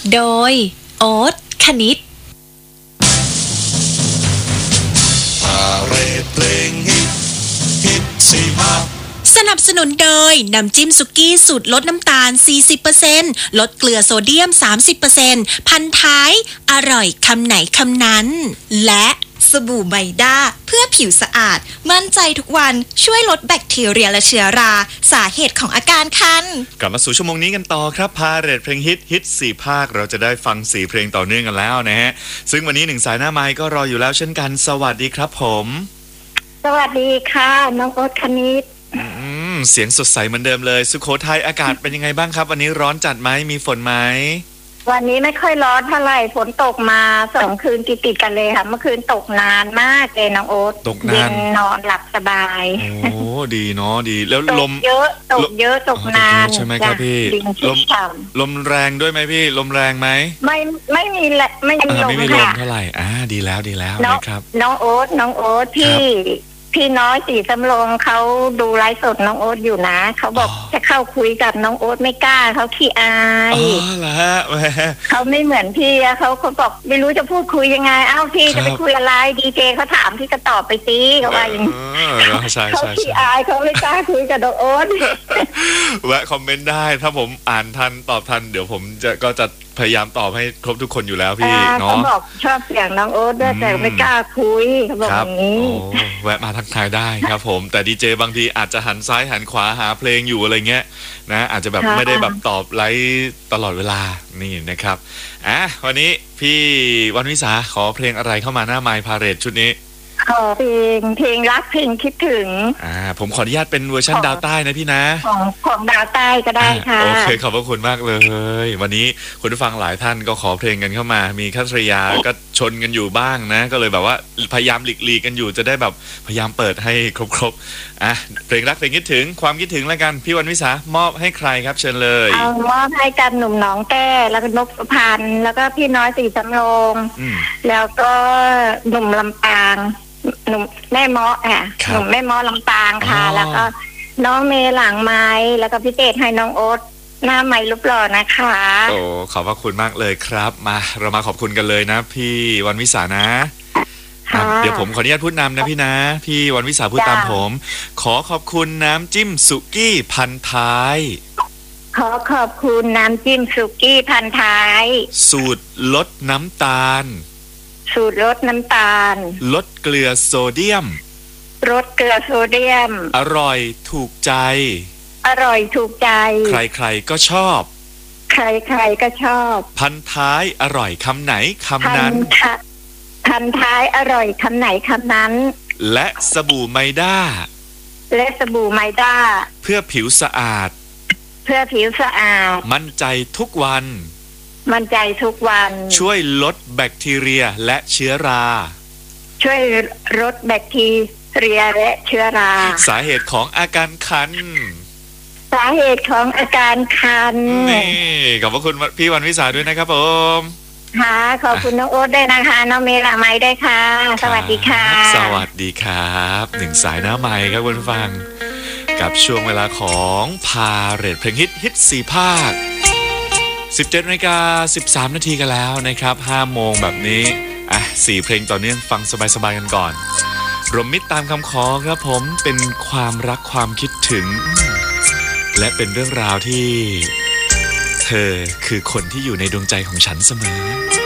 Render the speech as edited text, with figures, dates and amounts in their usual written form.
โดยโอ๊ตคณิตสนับสนุนโดยน้ำจิ้มสุกี้สูตรลดน้ำตาล 40% ลดเกลือโซเดียม 30% พันท้ายอร่อยคำไหนคำนั้นและสบู่ไมด้าเพื่อผิวสะอาดมั่นใจทุกวันช่วยลดแบคทีเรียและเชื้อราสาเหตุของอาการคันกลับมาสู่ชั่วโมงนี้กันต่อครับพาเรทเพลงฮิต4ภาคเราจะได้ฟัง4เพลงต่อเนื่องกันแล้วนะฮะซึ่งวันนี้1สายหน้าไมค์ก็รออยู่แล้วเช่นกันสวัสดีครับผมสวัสดีค่ะน้องโอ๊ตคณิตเสียงสดใสเหมือนเดิมเลยสุโขทัยอากาศเป็นยังไงบ้างครับวันนี้ร้อนจัดไหมมีฝนไหมวันนี้ไม่ค่อยร้อนเท่าไหร่ฝนตกมา2 คืนติดกันเลยค่ะเมื่อคืนตกนานมากเลยน้องโอ๊ตตกนานนอนหลับสบายโอ้ดีเนาะดีแล้วลมเยอะตกนานใช่ไหมครับพี่ลมแรงด้วยไหมพี่ลมแรงไหมไม่มีแหละไม่มีลมเท่าไหร่ดีแล้วนะครับน้องโอ๊ตพี่น้อยสีสำโรงเขาดูไลฟ์สดน้องโอ๊ตอยู่นะเขาบอกจะเข้าคุยกับน้องโอ๊ตไม่กล้าเขาขี้อายเหรอฮะเขาไม่เหมือนพี่เขาบอกไม่รู้จะพูดคุยยังไงพี่จะไปคุยอะไรดีเจเขาถามพี่ก็ตอบไปสิเขาว่าอย่างนี้เขาขี้อายเขาไม่กล้าคุยกับน้องโอ๊ตแวะคอมเมนต์ได้ถ้าผมอ่านทันตอบทันเดี๋ยวผมจะพยายามตอบให้ครบทุกคนอยู่แล้วพี่เนาะเขาบอกชอบเสียงน้องโอ๊ตด้วยแต่ไม่กล้าคุยเขาบอกอย่างนี้แวะมาทักทายได้ครับผมแต่ดีเจบางทีอาจจะหันซ้ายหันขวาหาเพลงอยู่อะไรเงี้ยนะอาจจะแบบไม่ได้แบบตอบไลฟ์ตลอดเวลานี่นะครับวันนี้พี่วันวิสาขอเพลงอะไรเข้ามาหน้าไมค์พาเรทชุดนี้ขอเพลงรักเพลงคิดถึงผมขออนุญาตเป็นเวอร์ชันดาวใต้นะพี่นะของดาวใต้ก็ได้ค่ะโอเคขอบพระคุณมากเลยวันนี้คุณผู้ฟังหลายท่านก็ขอเพลงกันเข้ามามีคัตริยาก็ชนกันอยู่บ้างนะก็เลยแบบว่าพยายามหลีกกันอยู่จะได้แบบพยายามเปิดให้ครบเพลงรักเพลงคิดถึงความคิดถึงแล้วกันพี่วันวิสามอบให้ใครครับเชิญเลยมอบให้กันหนุ่มหนองแต้แล้วก็นกสุพรรณแล้วก็พี่น้อยสีสำโรงแล้วก็หนุ่มลำปางหนุ่มแม่เมาะหนุ่มแม่เมาะลำปางค่ะแล้วก็น้องเมย์หลังไม้แล้วก็พิเศษให้น้องโอ๊ตหน้าไม้รูปหล่อนะคะขอบพระคุณมากเลยครับมาเรามาขอบคุณกันเลยนะพี่วันวิสานะเดี๋ยวผมขออนุญาตพูดนำนะพี่นะพี่วันวิสาพูดตามผมขอบคุณน้ำจิ้มสุกี้พันท้ายขอบคุณน้ำจิ้มสุกี้พันท้ายสูตรลดน้ำตาลสูตรลดน้ำตาลลดเกลือโซเดียมอร่อยถูกใจใครๆก็ชอบพันท้ายอร่อยคำไหนคำนั้นพันท้ายอร่อยคำไหนคำนั้นและสบู่ไมด้าเพื่อผิวสะอาดมั่นใจทุกวันช่วยลดแบคทีเรียและเชื้อราสาเหตุของอาการคันนี่ขอบพระคุณพี่วันวิสาด้วยนะครับผมค่ะขอบคุณน้องโอ๊ตด้วยนะคะน้องเมย์ละไม้ด้วยค่ะสวัสดีค่ะสวัสดีครับ1สายหน้าไมค์ครับคุณผู้ฟังกับช่วงเวลาของพาเรทเพลงฮิต4ภาค17:13 นาทีกันแล้วนะครับ5 โมงแบบนี้4เพลงต่อเนื่องฟังสบายๆกันก่อนรวมมิตรตามคำขอครับผมเป็นความรักความคิดถึงและเป็นเรื่องราวที่เธอคือคนที่อยู่ในดวงใจของฉันเสมอ